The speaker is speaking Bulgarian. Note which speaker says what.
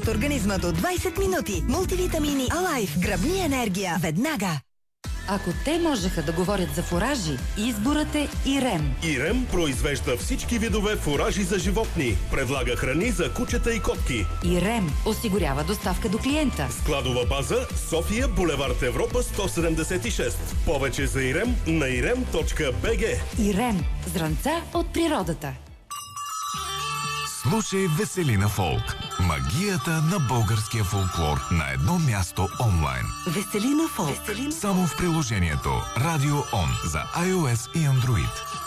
Speaker 1: от организма до 20 минути. Мултивитамини Алайф. Гръбни енергия. Веднага.
Speaker 2: Ако те можеха да говорят за фуражи, изборът е Ирем.
Speaker 3: Ирем произвежда всички видове фуражи за животни. Предлага храни за кучета и котки.
Speaker 2: Ирем осигурява доставка до клиента.
Speaker 3: Складова база София, булевард Европа 176. Повече за Ирем на irem.bg.
Speaker 2: Ирем. Зранца от природата.
Speaker 4: Слушай Веселина Фолк. Магията на българския фолклор на едно място онлайн.
Speaker 1: Веселина Фолк.
Speaker 4: Само в приложението Радио Он за iOS и Android.